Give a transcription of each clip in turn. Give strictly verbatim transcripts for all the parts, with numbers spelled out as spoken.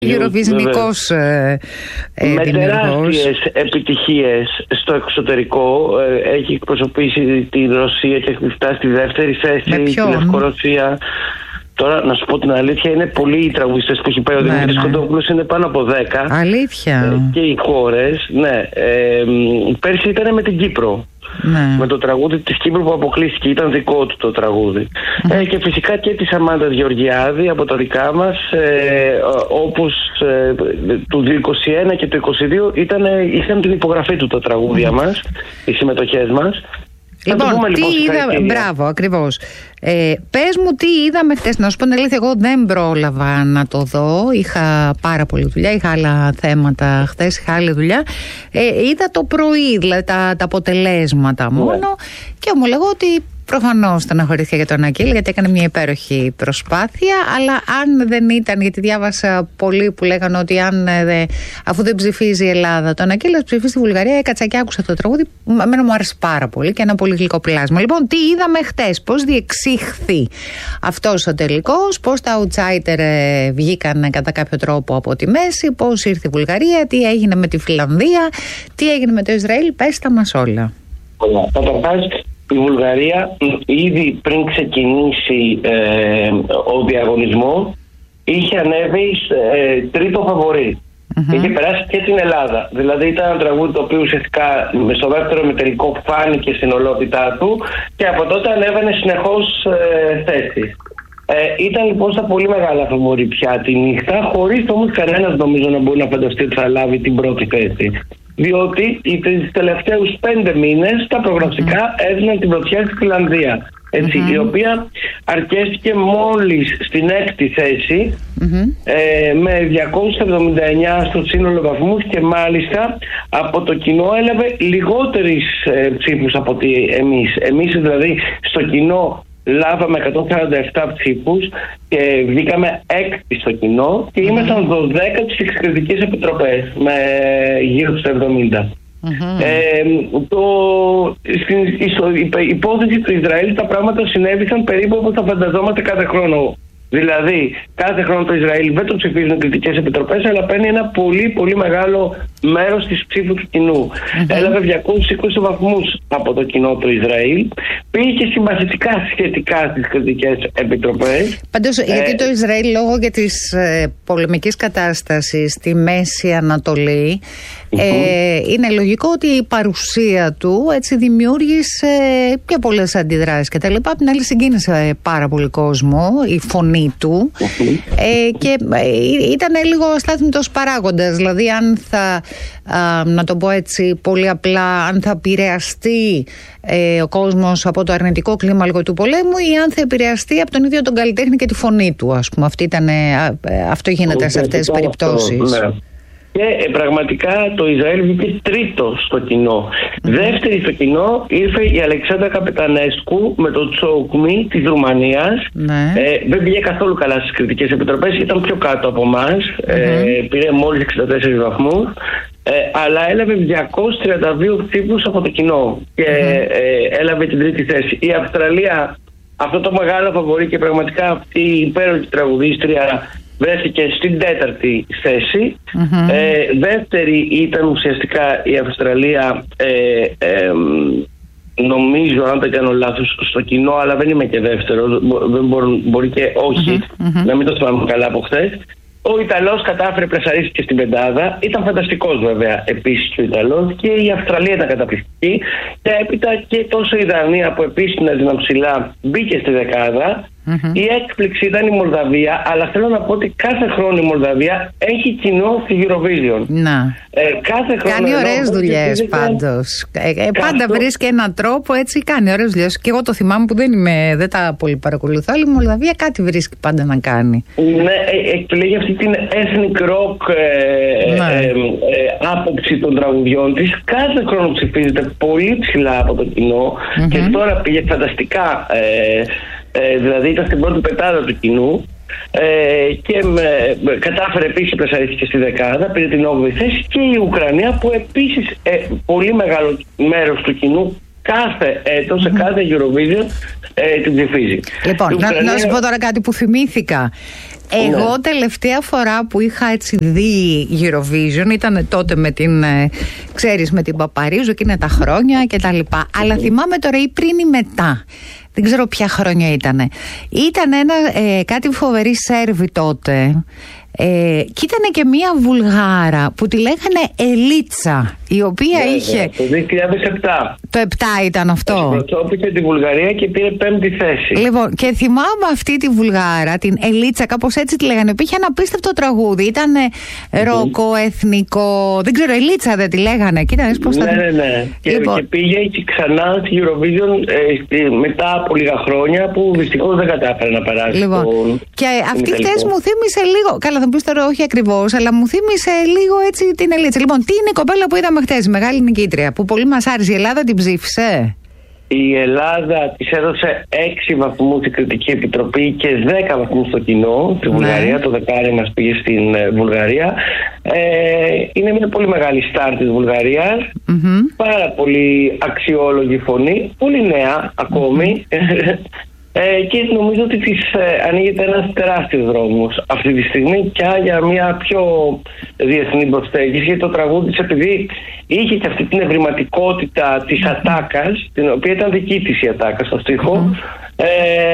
Eurovisionικός ε, ε, με τεράστιες επιτυχίες στο εξωτερικό. Ε, έχει εκπροσωπήσει την Ρωσία και έχει φτάσει στη δεύτερη θέση, τη Λευκορωσία. Τώρα, να σου πω την αλήθεια, είναι πολλοί οι τραγουδιστές που έχει πάει ο Δημήτρης ναι, Κοντόπουλος, είναι πάνω από δέκα. Αλήθεια. Ε, και οι χώρες, ναι. Ε, πέρσι ήταν με την Κύπρο. Ναι. Με το τραγούδι της Κύπρου που αποκλείστηκε, ήταν δικό του το τραγούδι. Mm-hmm. Ε, και φυσικά και της Αμάντας Γεωργιάδη από τα δικά μας, ε, όπως ε, του είκοσι ένα και του είκοσι δύο ήταν, είχαν την υπογραφή του τα τραγούδια mm-hmm. μας, οι συμμετοχές μας. Λοιπόν, τι λοιπόν, είδα, μπράβο, ακριβώς. Ε, πες μου τι είδαμε χτες. Να σου πω την αλήθεια, εγώ δεν πρόλαβα να το δω. Είχα πάρα πολλή δουλειά, είχα άλλα θέματα χτες, είχα άλλη δουλειά. Ε, είδα το πρωί, δηλαδή τα, τα αποτελέσματα μόνο. Ναι. Και ομολογώ ότι προφανώς στεναχωρήθηκα για τον Ακύλ, γιατί έκανε μια υπέροχη προσπάθεια. Αλλά αν δεν ήταν, γιατί διάβασα πολλοί που λέγανε ότι αν, δε, αφού δεν ψηφίζει η Ελλάδα τον Ακύλ, θα ψηφίσει στη Βουλγαρία. Έκατσα και άκουσα το τραγούδι. Εμένα μου άρεσε πάρα πολύ και ένα πολύ γλυκό πλάσμα. Λοιπόν, τι είδαμε χτες, πώς διεξήχθη αυτός ο τελικός, πώς τα outsider ε, βγήκαν κατά κάποιο τρόπο από τη μέση, πώς ήρθε η Βουλγαρία, τι έγινε με τη Φιλανδία, τι έγινε με το Ισραήλ. Πες τα μας όλα. Καταρχάς, η Βουλγαρία ήδη πριν ξεκινήσει ε, ο διαγωνισμός είχε ανέβει ε, τρίτο φαβορί. Mm-hmm. Είχε περάσει και την Ελλάδα. Δηλαδή ήταν ένα τραγούδι το οποίο ουσιαστικά στο δεύτερο ημιτελικό φάνηκε στην ολότητά του και από τότε ανέβαινε συνεχώς ε, θέση. Ε, ήταν λοιπόν στα πολύ μεγάλα φαβορί πια τη νύχτα, χωρίς όμως κανένας νομίζω να μπορεί να φανταστεί ότι θα λάβει την πρώτη θέση. Διότι τις τελευταίους πέντε μήνες τα προγνωστικά mm-hmm. έδιναν την πρωτιά στη Φιλανδία. Έτσι, mm-hmm. η οποία αρκέστηκε μόλις στην έκτη θέση mm-hmm. ε, με διακόσιους εβδομήντα εννιά στο σύνολο βαθμούς και μάλιστα από το κοινό έλαβε λιγότερες ε, ψήφους από ότι εμείς. Εμείς δηλαδή στο κοινό λάβαμε εκατόν σαράντα επτά ψήφους και βγήκαμε έκτη στο κοινό και ήμασταν δώδεκα στις εξωτερικές επιτροπές με γύρω στους εβδομήντα. Mm-hmm. Ε, το, στην στο, υπόθεση του Ισραήλ τα πράγματα συνέβησαν περίπου όπως θα φανταζόμαστε κάθε χρόνο. Δηλαδή, κάθε χρόνο το Ισραήλ δεν το ψηφίζουν κριτικές επιτροπές, αλλά παίρνει ένα πολύ πολύ μεγάλο μέρος της ψήφου του κοινού. Mm-hmm. Έλαβε διακόσιους είκοσι βαθμούς από το κοινό του Ισραήλ. Πήγε συμπαθητικά σχετικά στις κριτικές επιτροπές. Πάντως, ε, γιατί το Ισραήλ λόγω για της ε, πολεμικής κατάστασης στη Μέση Ανατολή, mm-hmm. ε, είναι λογικό ότι η παρουσία του έτσι δημιούργησε και πολλές αντιδράσεις και τα λοιπά. Απ' την άλλη συγκίνησε πάρα πολύ κόσμο η φωνή του mm-hmm. ε, και ε, ήταν λίγο αστάθμητος παράγοντας, δηλαδή αν θα α, να το πω έτσι πολύ απλά, αν θα επηρεαστεί ε, ο κόσμος από το αρνητικό κλίμα λίγο του πολέμου ή αν θα επηρεαστεί από τον ίδιο τον καλλιτέχνη και τη φωνή του, ας πούμε. Αυτή ήταν, ε, αυτό γίνεται σε αυτές τις περιπτώσεις. Ναι. Και ε, πραγματικά το Ισραήλ βγήκε τρίτο στο κοινό. Mm-hmm. Δεύτερη στο κοινό ήρθε η Αλεξάνδρα Καπετανέσκου με το Choke Me της Ρουμανίας. Mm-hmm. Ε, δεν πήγε καθόλου καλά στις κριτικές επιτροπές, ήταν πιο κάτω από εμάς. Mm-hmm. Ε, πήρε μόλις εξήντα τέσσερις βαθμούς. Ε, αλλά έλαβε διακόσιους τριάντα δύο ψήφους από το κοινό και mm-hmm. ε, έλαβε την τρίτη θέση. Η Αυστραλία, αυτό το μεγάλο φαβορί και πραγματικά αυτή η υπέροχη τραγουδίστρια, βρέθηκε στην τέταρτη θέση. Mm-hmm. Ε, δεύτερη ήταν ουσιαστικά η Αυστραλία, ε, ε, νομίζω αν δεν κάνω λάθος στο κοινό, αλλά δεν είμαι και δεύτερο, δεν μπορεί, μπορεί και όχι, mm-hmm. να μην το θυμάμαι καλά από χθες. Ο Ιταλός κατάφερε, πλασαρίστηκε στην πεντάδα. Ήταν φανταστικός βέβαια επίσης και ο Ιταλός, και η Αυστραλία ήταν καταπληκτική. Και έπειτα και τόσο η Δανία που επίσης είναι δυνατά ψηλά μπήκε στη δεκάδα. Mm-hmm. Η έκπληξη ήταν η Μολδαβία, αλλά θέλω να πω ότι κάθε χρόνο η Μολδαβία έχει κοινό στη Eurovision. Να. Ε, κάθε χρόνο κάνει ωραίες δουλειές πάντως. Ε, ε, πάντα βρίσκει έναν τρόπο, έτσι κάνει ωραίες δουλειές. Και εγώ το θυμάμαι που δεν, είμαι, δεν τα πολύ παρακολουθώ, αλλά η Μολδαβία κάτι βρίσκει πάντα να κάνει. Ναι, ε, επιλέγει αυτή την ethnic rock ε, ε, ε, άποψη των τραγουδιών της. Κάθε χρόνο ψηφίζεται πολύ ψηλά από το κοινό mm-hmm. και τώρα πήγε φανταστικά. Ε, Ε, δηλαδή ήταν στην πρώτη πετάδα του κοινού ε, και με, με, κατάφερε επίσης, πλασαρίστηκε στη δεκάδα, πήρε την όγδοη θέση, και η Ουκρανία που επίσης ε, πολύ μεγάλο μέρος του κοινού κάθε έτος, mm-hmm. σε κάθε Eurovision ε, την ψηφίζει. Λοιπόν, Ουκρανία... να, να σου πω τώρα κάτι που θυμήθηκα. Εγώ ναι. τελευταία φορά που είχα έτσι δει Eurovision ήταν τότε με την, ε, ξέρεις, με την Παπαρίζου, εκείνα τα χρόνια και τα λοιπά. Mm-hmm. Αλλά θυμάμαι τώρα ή πριν ή μετά. Δεν ξέρω ποια χρόνια ήτανε. Ήταν ένα, ε, κάτι φοβερή Σέρβη τότε. Ε, και ήταν και μία Βουλγάρα που τη λέγανε Ελίτσα, η οποία yeah, είχε... Yeah, το δύο χιλιάδες επτά. Το επτά ήταν αυτό. Εκπροσώπησε τη Βουλγαρία και πήρε πέμπτη θέση. Λοιπόν, και θυμάμαι αυτή τη Βουλγάρα, την Ελίτσα, κάπως έτσι τη λέγανε, που είχε ένα απίστευτο τραγούδι. Ήταν mm-hmm. ροκο, εθνικό. Δεν ξέρω, Ελίτσα δεν τη λέγανε. Κοίτανε πώς ναι, θα... ναι, ναι. Λοιπόν... Και, και πήγε και ξανά στη Eurovision ε, μετά από λίγα χρόνια που δυστυχώς δεν κατάφερε να περάσει. Λοιπόν, το... και αυτή χτες μου θύμισε λίγο. Καλά, θα μου πεις τώρα όχι ακριβώς, αλλά μου θύμισε λίγο έτσι την Ελίτσα. Λοιπόν, τι είναι η κοπέλα που είδαμε χτες, μεγάλη νικήτρια, που πολύ μας άρεσε. Η Ελλάδα την ψήφισε. Η Ελλάδα της έδωσε έξι βαθμούς στην Κριτική Επιτροπή και δέκα βαθμούς στο κοινό στη Βουλγαρία. Ναι. Το δεκάρι μας πήγε στην ε, Βουλγαρία. Ε, είναι μια πολύ μεγάλη στάρ της Βουλγαρίας. Mm-hmm. Πάρα πολύ αξιόλογη φωνή. Πολύ νέα ακόμη. Mm-hmm. Ε, και νομίζω ότι της ε, ανοίγεται ένας τεράστιος δρόμος αυτή τη στιγμή πια για μια πιο διεθνή προσέγγιση, γιατί το τραγούδι της, επειδή είχε και αυτή την ευρηματικότητα της ατάκας, την οποία ήταν δική της η ατάκα στο στίχο, mm.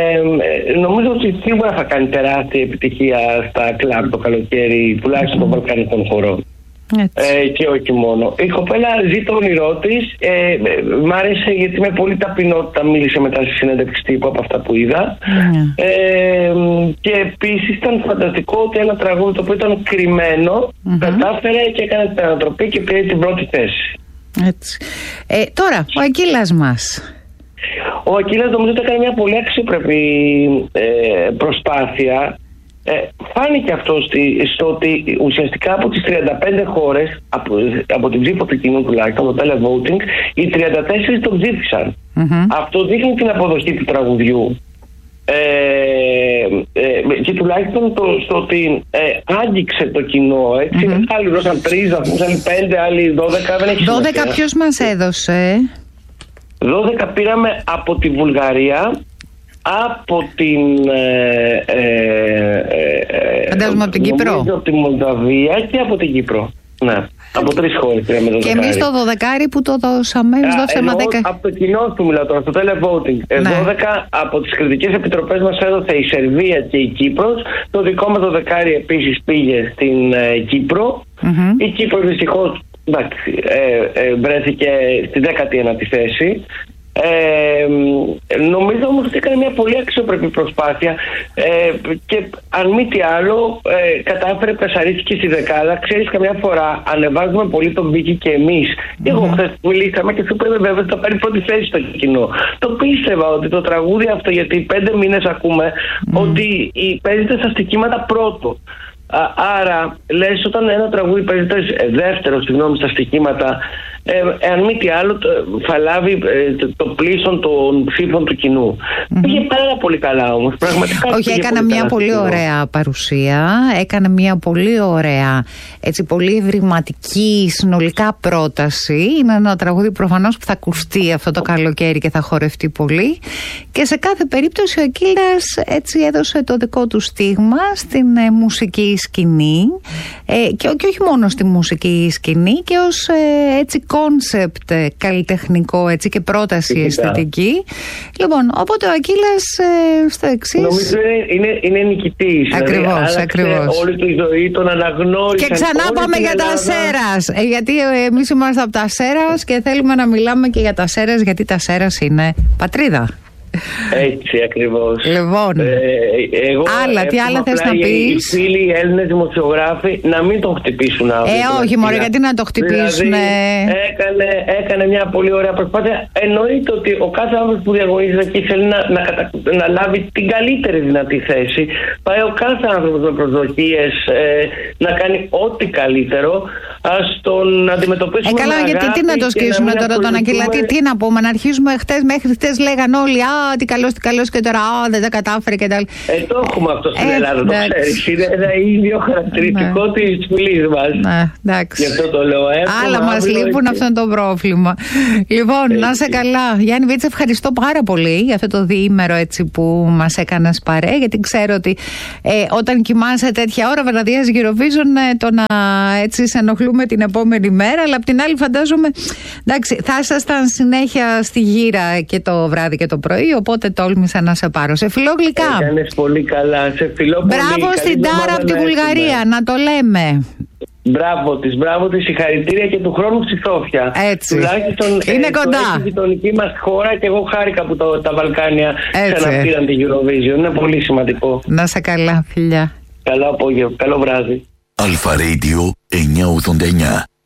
ε, νομίζω ότι σίγουρα θα κάνει τεράστια επιτυχία στα κλαμπ το καλοκαίρι, τουλάχιστον των βαλκανικών χωρών. Ε, και όχι μόνο. Η κοπέλα ζει το όνειρό της. Ε, μ' άρεσε γιατί με πολύ ταπεινότητα μίλησε μετά στη συνέντευξη τύπου από αυτά που είδα. Mm. Ε, και επίσης ήταν φανταστικό ότι ένα τραγούδι το οποίο ήταν κρυμμένο mm-hmm. κατάφερε και έκανε την ανατροπή και πήρε την πρώτη θέση. Έτσι. Ε, τώρα, ο Ακύλας μας. Ο Ακύλας νομίζω ότι έκανε μια πολύ αξιοπρεπή ε, προσπάθεια. Ε, φάνηκε αυτό στη, στο ότι ουσιαστικά από τις τριάντα πέντε χώρες, από, από την ψήφο του κοινού τουλάχιστον, το televoting, οι τριάντα τέσσερα τον ψήφισαν. Mm-hmm. Αυτό δείχνει την αποδοχή του τραγουδιού. Ε, ε, και τουλάχιστον το, στο ότι ε, άγγιξε το κοινό, έτσι. Mm-hmm. Άλλοι δώσαν τρεις, άλλοι πέντε, άλλοι δώδεκα. Δεν έχει δώδεκα ποιος μας έδωσε? δώδεκα πήραμε από τη Βουλγαρία, από την ε, ε, φαντάζομαι από την Κύπρο, από τη Μολδαβία και από την Κύπρο. Ναι, από τρεις χώρες πήραμε το και εμείς το δωδεκάρι που το δώσαμε, εμείς δώσαμε δέκα. Από το κοινό του μιλάω τώρα, στο televoting. Ναι. δώδεκα από τις κριτικές επιτροπές μας έδωσε η Σερβία και η Κύπρος. Το δικό μας δωδεκάρι επίσης πήγε στην ε, Κύπρο. Mm-hmm. Η Κύπρος δυστυχώς εντάξει, ε, ε, βρέθηκε στη δέκατη ένατη θέση. Ε, νομίζω όμως ότι έκανε μια πολύ αξιοπρεπή προσπάθεια ε, και αν μη τι άλλο ε, κατάφερε, πεσαρίστηκε στη δεκάδα. Ξέρεις, καμιά φορά ανεβάζουμε πολύ τον μπίκι και εμείς. Mm-hmm. Εγώ χθες που μιλήσαμε και σου είπε βέβαια ότι θα πάρει πρώτη θέση στο κοινό. Το πίστευα ότι το τραγούδι αυτό, γιατί πέντε μήνες ακούμε mm-hmm. ότι παίζεται στα στοιχήματα πρώτο. Α, άρα λες, όταν ένα τραγούδι παίζεται δεύτερο, συγγνώμη, στα στοιχήματα, ε, αν μη τι άλλο το, θα λάβει ε, το, το πλήσον των ψήφων του κοινού. Mm-hmm. Πήγε πάρα πολύ καλά όμως, πραγματικά. Όχι, έκανε μια πολύ ωραία παρουσία, έκανε μια πολύ ωραία, έτσι, πολύ ευρηματική συνολικά πρόταση. Είναι ένα τραγούδι προφανώς που θα ακουστεί αυτό το καλοκαίρι και θα χορευτεί πολύ, και σε κάθε περίπτωση ο Ακύλας έτσι έδωσε το δικό του στίγμα στην ε, μουσική σκηνή, ε, και, και όχι μόνο στη μουσική σκηνή, και ως ε, έτσι κόνσεπτ καλλιτεχνικό, έτσι, και πρόταση Φυσικά. αισθητική. Λοιπόν, οπότε ο Ακύλας ε, στο εξής. Νομίζω είναι, είναι, είναι νικητής. Ακριβώς, δηλαδή, ακριβώς. Όλη τη ζωή τον αναγνώρισαν. Και ξανά πάμε για τα Σέρας. Ε, γιατί ε, εμείς είμαστε από τα Σέρας και θέλουμε να μιλάμε και για τα Σέρας, γιατί τα Σέρας είναι πατρίδα. Έτσι ακριβώς. Λοιπόν, ε, εγώ άλλα, τι άλλα θες να πεις? Οι φίλοι οι Έλληνες δημοσιογράφοι να μην τον χτυπήσουν αύριο. Ε, όχι μωρέ, γιατί να το χτυπήσουν. Δηλαδή, έκανε, έκανε μια πολύ ωραία προσπάθεια. Εννοείται ότι ο κάθε άνθρωπος που διαγωνίζεται εκεί θέλει να, να, κατα... να λάβει την καλύτερη δυνατή θέση. Πάει ο κάθε άνθρωπος με προσδοκίες ε, να κάνει ό,τι καλύτερο. ας τον αντιμετωπίσουμε. Ε, καλά, με γιατί τι να το σκίσουμε να τώρα τον Ακελά, τι, τι να πούμε, να αρχίσουμε χτες, μέχρι χτες λέγαν όλοι, α, τι καλός, τι καλός και τώρα, α, δεν τα κατάφερε και τα άλλα. Ε, το έχουμε αυτό στην ε, Ελλάδα, το ξέρεις. Είναι ένα ίδιο χαρακτηριστικό ναι. της φυλής μας. Ναι, εντάξει. Γι' αυτό το λέω. Εύχομαι, άλλα μας λείπουν, έτσι. Αυτό είναι το πρόβλημα. Λοιπόν, έτσι. Να είσαι καλά. Γιάννη Βίτσα, ευχαριστώ πάρα πολύ για αυτό το διήμερο έτσι που μας έκανες παρέ, γιατί ξέρω ότι ε, όταν κοιμάσαι τέτοια ώρα, βραδίας Eurovision, ε, το να έτσι σε ενοχλούμε την επόμενη μέρα, αλλά απ' την άλλη φαντάζομαι, εντάξει, θα ήσασταν συνέχεια στη γύρα και το βράδυ και το πρωί, οπότε τόλμησα να σε πάρω. Σε φιλώ γλυκά. Έκανες πολύ καλά. Σε φιλώ πολύ. Μπράβο στην Τάρα από τη Βουλγαρία, να το λέμε. Μπράβο της, μπράβο της, συγχαρητήρια και του χρόνου στη Σόφια. Έτσι. Τουλάχιστον είναι ε, κοντά. Στη γειτονική μας χώρα και εγώ χάρηκα που το, τα Βαλκάνια ξαναπήραν την Eurovision. Είναι πολύ σημαντικό. Να σε καλά, φιλιά. Καλό απόγευμα, καλό βράδυ. Αλφα Radio εννιακόσια ογδόντα εννιά.